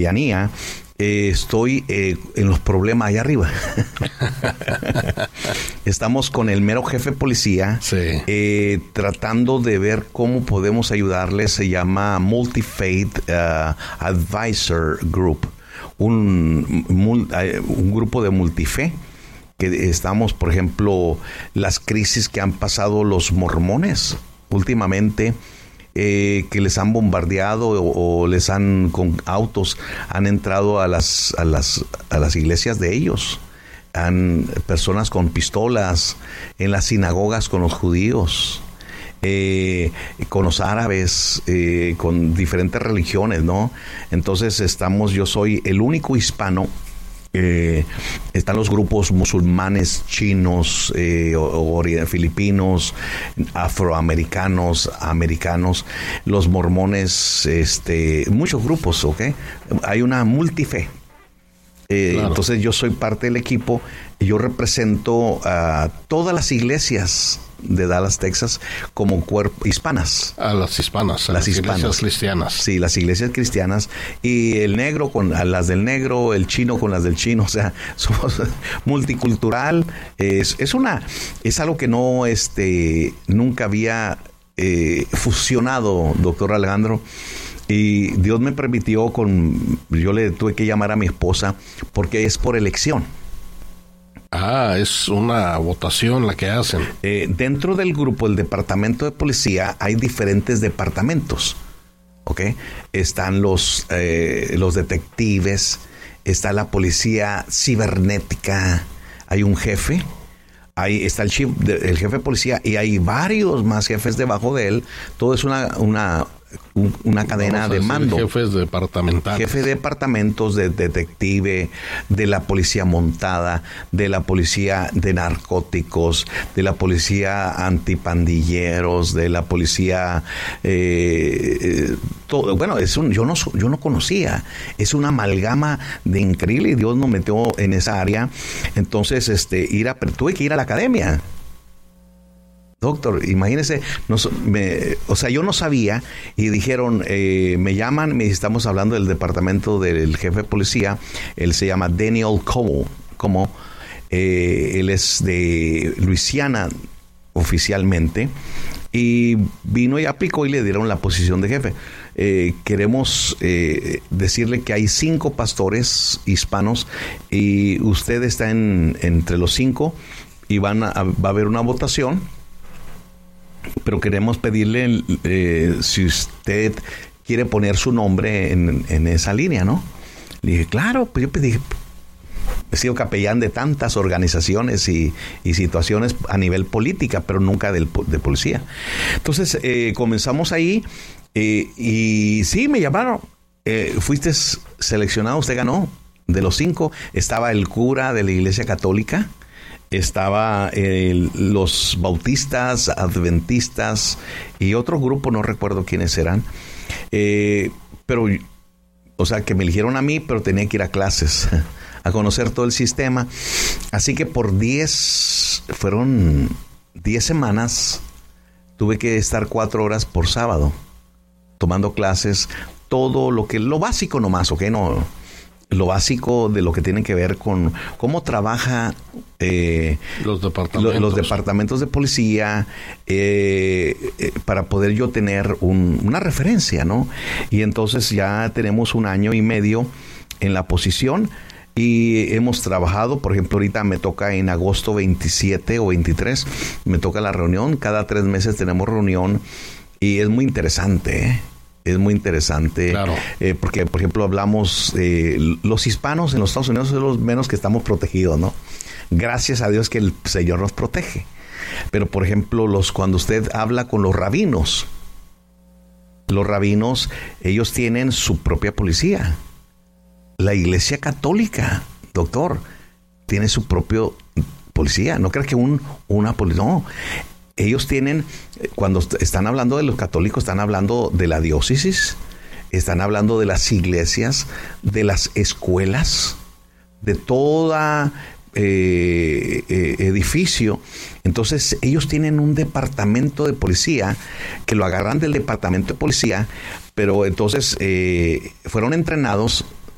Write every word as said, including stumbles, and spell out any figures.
Eh, estoy eh, en los problemas allá arriba. Estamos con el mero jefe de policía, sí. eh, tratando de ver cómo podemos ayudarles. Se llama Multi-Faith uh, Advisor Group, un, un grupo de multife, que estamos, por ejemplo, las crisis que han pasado los mormones últimamente, Eh, que les han bombardeado o, o les han con autos han entrado a las a las a las iglesias de ellos, han personas con pistolas en las sinagogas con los judíos, eh, con los árabes, eh, con diferentes religiones, ¿no? Entonces estamos, yo soy el único hispano. Eh, están los grupos musulmanes, chinos, eh, o, o, filipinos, afroamericanos, americanos, los mormones, este, muchos grupos, ¿ok? Hay una multife. Eh, claro. Entonces yo soy parte del equipo. Yo represento a todas las iglesias de Dallas, Texas, como cuerpo hispanas. A las hispanas, a las, las hispanas. Iglesias cristianas. Sí, las iglesias cristianas. Y el negro con a las del negro, el chino con las del chino. O sea, somos multicultural. Es, es una, es algo que no, este, nunca había eh, fusionado, doctor Alejandro. Y Dios me permitió con, yo le tuve que llamar a mi esposa porque es por elección. Ah, es una votación la que hacen. Eh, dentro del grupo, el departamento de policía, hay diferentes departamentos, ¿ok? Están los, eh, los detectives, está la policía cibernética, hay un jefe, ahí está el, chief, el jefe de policía y hay varios más jefes debajo de él. Todo es una... una una cadena de mando. Jefes departamentales. Jefe de departamentos, de detective, de la policía montada, de la policía de narcóticos, de la policía antipandilleros, de la policía eh, eh, todo. Bueno, es un, yo no yo no conocía. Es una amalgama de increíble, y Dios nos metió en esa área. Entonces, este, ir a, tuve que ir a la academia. Doctor, imagínese, nos, me, o sea, yo no sabía y dijeron, eh, me llaman, me estamos hablando del departamento del jefe de policía, él se llama Daniel Como, como eh, él es de Luisiana oficialmente, y vino y aplicó y le dieron la posición de jefe. Eh, queremos eh, decirle que hay cinco pastores hispanos y usted está en, entre los cinco y van a, va a haber una votación. Pero queremos pedirle eh, si usted quiere poner su nombre en, en esa línea, ¿no? Le dije, claro, pues yo pedí, he sido capellán de tantas organizaciones y, y situaciones a nivel política, pero nunca del, de policía. Entonces eh, comenzamos ahí eh, y sí, me llamaron. Eh, fuiste seleccionado, usted ganó. De los cinco estaba el cura de la Iglesia Católica. Estaba eh, los bautistas, adventistas y otro grupo, no recuerdo quiénes eran. Eh, pero, o sea, que me eligieron a mí, pero tenía que ir a clases, a conocer todo el sistema. Así que por diez, fueron diez semanas, tuve que estar cuatro horas por sábado, tomando clases, todo lo que, lo básico nomás, ¿ok? No... lo básico de lo que tiene que ver con cómo trabaja eh, los departamentos. Lo, los departamentos de policía eh, eh, para poder yo tener un, una referencia, ¿no? Y entonces ya tenemos un año y medio en la posición y hemos trabajado, por ejemplo, ahorita me toca en agosto veintisiete o veintitrés, me toca la reunión, cada tres meses tenemos reunión y es muy interesante, ¿eh? Es muy interesante, claro. eh, porque, por ejemplo, hablamos, eh, los hispanos en los Estados Unidos son los menos que estamos protegidos, ¿no? Gracias a Dios que el Señor nos protege. Pero, por ejemplo, los cuando usted habla con los rabinos, los rabinos, ellos tienen su propia policía. La Iglesia Católica, doctor, tiene su propio policía. No creas que un, una policía, no. Ellos tienen, cuando están hablando de los católicos, están hablando de la diócesis, están hablando de las iglesias, de las escuelas, de toda eh, eh, edificio. Entonces, ellos tienen un departamento de policía que lo agarran del departamento de policía, pero entonces eh, fueron entrenados